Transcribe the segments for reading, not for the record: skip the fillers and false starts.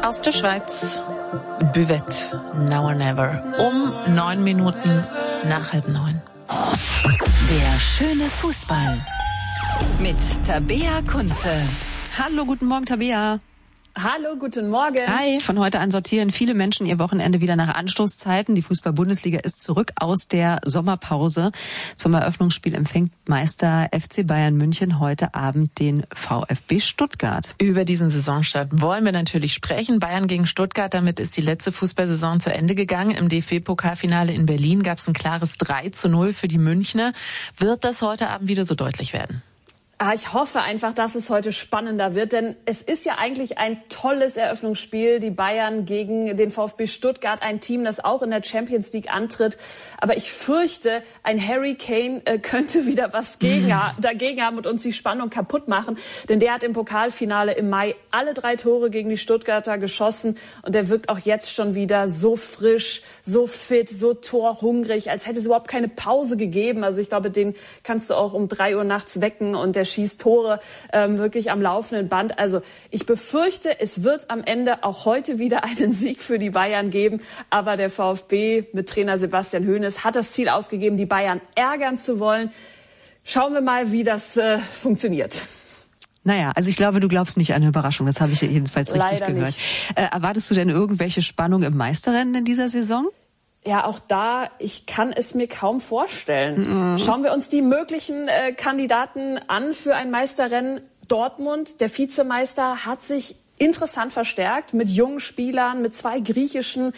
Aus der Schweiz, Buvette, Now or Never, um 9 Minuten nach 8:30. Der schöne Fußball mit Tabea Kunze. Hallo, guten Morgen, Tabea. Hallo, guten Morgen. Hi. Von heute an sortieren viele Menschen ihr Wochenende wieder nach Anstoßzeiten. Die Fußball-Bundesliga ist zurück aus der Sommerpause. Zum Eröffnungsspiel empfängt Meister FC Bayern München heute Abend den VfB Stuttgart. Über diesen Saisonstart wollen wir natürlich sprechen. Bayern gegen Stuttgart, damit ist die letzte Fußballsaison zu Ende gegangen. Im DFB-Pokalfinale in Berlin gab es ein klares 3:0 für die Münchner. Wird das heute Abend wieder so deutlich werden? Ich hoffe einfach, dass es heute spannender wird, denn es ist ja eigentlich ein tolles Eröffnungsspiel. Die Bayern gegen den VfB Stuttgart, ein Team, das auch in der Champions League antritt. Aber ich fürchte, ein Harry Kane könnte wieder was dagegen haben und uns die Spannung kaputt machen. Denn der hat im Pokalfinale im Mai alle 3 Tore gegen die Stuttgarter geschossen. Und der wirkt auch jetzt schon wieder so frisch, so fit, so torhungrig, als hätte es überhaupt keine Pause gegeben. Also ich glaube, den kannst du auch um 3 Uhr nachts wecken und der schießt Tore wirklich am laufenden Band. Also ich befürchte, es wird am Ende auch heute wieder einen Sieg für die Bayern geben. Aber der VfB mit Trainer Sebastian Hoeneß hat das Ziel ausgegeben, die Bayern ärgern zu wollen. Schauen wir mal, wie das funktioniert. Naja, also ich glaube, du glaubst nicht an eine Überraschung. Das habe ich jedenfalls richtig Leider gehört. Erwartest du denn irgendwelche Spannung im Meisterrennen in dieser Saison? Ja, auch da, ich kann es mir kaum vorstellen. Schauen wir uns die möglichen Kandidaten an für ein Meisterrennen. Dortmund, der Vizemeister, hat sich interessant verstärkt mit jungen Spielern, mit 2 griechischen,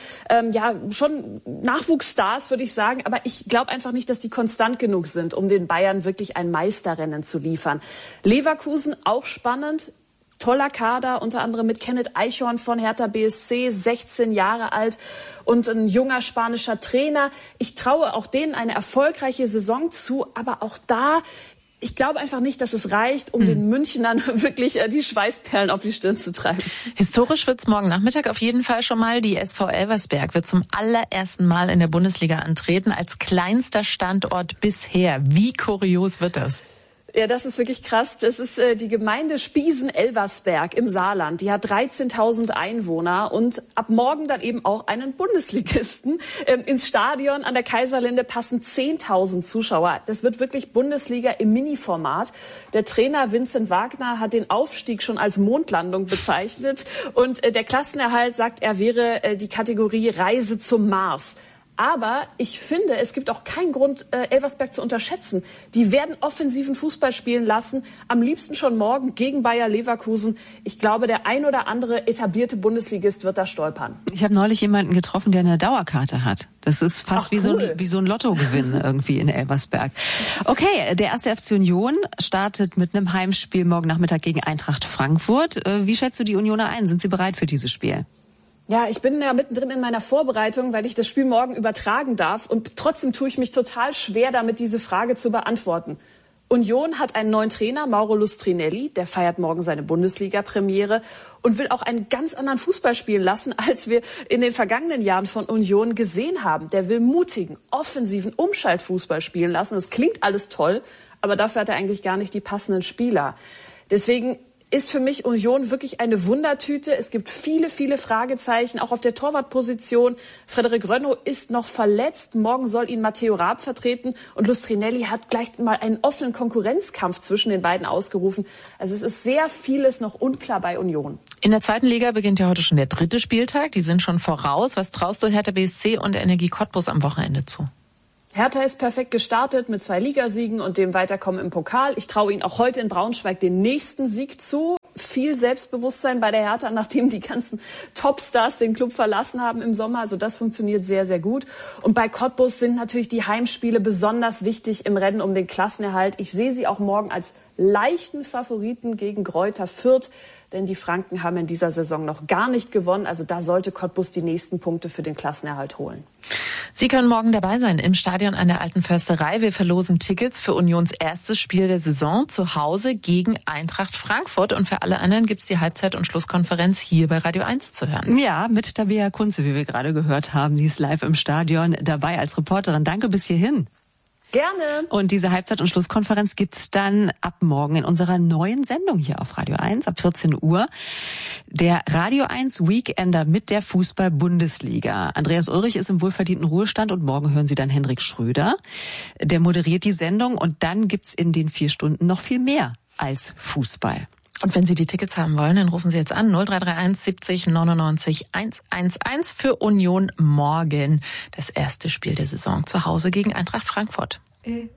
schon Nachwuchsstars, würde ich sagen. Aber ich glaube einfach nicht, dass die konstant genug sind, um den Bayern wirklich ein Meisterrennen zu liefern. Leverkusen, auch spannend. Toller Kader, unter anderem mit Kenneth Eichhorn von Hertha BSC, 16 Jahre alt und ein junger spanischer Trainer. Ich traue auch denen eine erfolgreiche Saison zu, aber auch da, ich glaube einfach nicht, dass es reicht, um den Münchnern wirklich die Schweißperlen auf die Stirn zu treiben. Historisch wird's morgen Nachmittag auf jeden Fall schon mal. Die SV Elversberg wird zum allerersten Mal in der Bundesliga antreten, als kleinster Standort bisher. Wie kurios wird das? Ja, das ist wirklich krass. Das ist die Gemeinde Spiesen-Elversberg im Saarland. Die hat 13.000 Einwohner und ab morgen dann eben auch einen Bundesligisten. Ins Stadion an der Kaiserlinde passen 10.000 Zuschauer. Das wird wirklich Bundesliga im Mini-Format. Der Trainer Vincent Wagner hat den Aufstieg schon als Mondlandung bezeichnet. Und der Klassenerhalt, sagt er, wäre die Kategorie Reise zum Mars. Aber ich finde, es gibt auch keinen Grund, Elversberg zu unterschätzen. Die werden offensiven Fußball spielen lassen, am liebsten schon morgen gegen Bayer Leverkusen. Ich glaube, der ein oder andere etablierte Bundesligist wird da stolpern. Ich habe neulich jemanden getroffen, der eine Dauerkarte hat. Das ist fast wie so ein Lottogewinn irgendwie in Elversberg. Okay, der erste FC Union startet mit einem Heimspiel morgen Nachmittag gegen Eintracht Frankfurt. Wie schätzt du die Unioner ein? Sind sie bereit für dieses Spiel? Ja, ich bin ja mittendrin in meiner Vorbereitung, weil ich das Spiel morgen übertragen darf. Und trotzdem tue ich mich total schwer damit, diese Frage zu beantworten. Union hat einen neuen Trainer, Mauro Lustrinelli. Der feiert morgen seine Bundesliga-Premiere und will auch einen ganz anderen Fußball spielen lassen, als wir in den vergangenen Jahren von Union gesehen haben. Der will mutigen, offensiven Umschaltfußball spielen lassen. Das klingt alles toll, aber dafür hat er eigentlich gar nicht die passenden Spieler. Deswegen ist für mich Union wirklich eine Wundertüte. Es gibt viele, viele Fragezeichen, auch auf der Torwartposition. Frederik Rönno ist noch verletzt. Morgen soll ihn Matteo Raab vertreten. Und Lustrinelli hat gleich mal einen offenen Konkurrenzkampf zwischen den beiden ausgerufen. Also es ist sehr vieles noch unklar bei Union. In der 2. Liga beginnt ja heute schon der 3. Spieltag. Die sind schon voraus. Was traust du Hertha BSC und Energie Cottbus am Wochenende zu? Hertha ist perfekt gestartet mit 2 Ligasiegen und dem Weiterkommen im Pokal. Ich traue ihnen auch heute in Braunschweig den nächsten Sieg zu. Viel Selbstbewusstsein bei der Hertha, nachdem die ganzen Topstars den Club verlassen haben im Sommer. Also das funktioniert sehr, sehr gut. Und bei Cottbus sind natürlich die Heimspiele besonders wichtig im Rennen um den Klassenerhalt. Ich sehe sie auch morgen als leichten Favoriten gegen Greuther Fürth. Denn die Franken haben in dieser Saison noch gar nicht gewonnen. Also da sollte Cottbus die nächsten Punkte für den Klassenerhalt holen. Sie können morgen dabei sein im Stadion an der Alten Försterei. Wir verlosen Tickets für Unions erstes Spiel der Saison zu Hause gegen Eintracht Frankfurt. Und für alle anderen gibt's die Halbzeit- und Schlusskonferenz hier bei Radio 1 zu hören. Ja, mit Tabea Kunze, wie wir gerade gehört haben. Die ist live im Stadion dabei als Reporterin. Danke bis hierhin. Gerne. Und diese Halbzeit- und Schlusskonferenz gibt's dann ab morgen in unserer neuen Sendung hier auf Radio 1 ab 14 Uhr. Der Radio 1 Weekender mit der Fußball-Bundesliga. Andreas Ulrich ist im wohlverdienten Ruhestand und morgen hören Sie dann Hendrik Schröder. Der moderiert die Sendung und dann gibt's in den 4 Stunden noch viel mehr als Fußball. Und wenn Sie die Tickets haben wollen, dann rufen Sie jetzt an 0331 70 99 111 für Union morgen. Das erste Spiel der Saison zu Hause gegen Eintracht Frankfurt.